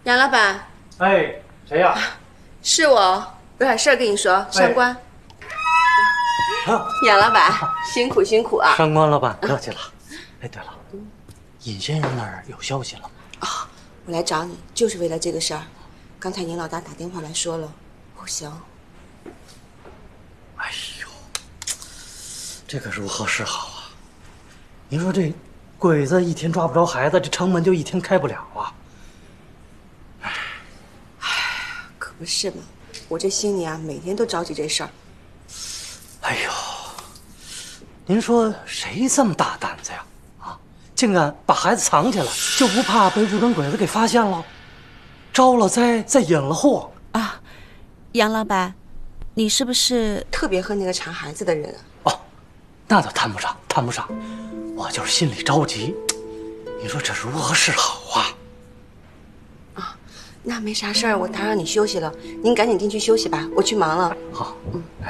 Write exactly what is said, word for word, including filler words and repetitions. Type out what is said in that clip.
杨老板。 哎，谁呀？ 是我，有点事儿跟你说，上官。 哎、 杨老板，辛苦辛苦啊！ 上官老板，客气了。哎，对了，尹先生那儿有消息了吗？ 啊、哦，我来找你就是为了这个事儿。刚才尹老大打电话来说了，不行。 哎呦，这可如何是好啊？您说这鬼子一天抓不着孩子，这城门就一天开不了啊！ 哎，可不是嘛，我这心里啊，每天都着急这事儿。 哎呦，您说谁这么大胆子呀？啊，竟敢把孩子藏起来，就不怕被日本鬼子给发现了，招了灾再引了祸啊？杨老板，你是不是特别恨那个藏孩子的人啊？ 哦，那倒谈不上，谈不上，我就是心里着急。你说这如何是好啊？ 啊，那没啥事儿，我打扰你休息了，您赶紧进去休息吧，我去忙了。 好，嗯，哎。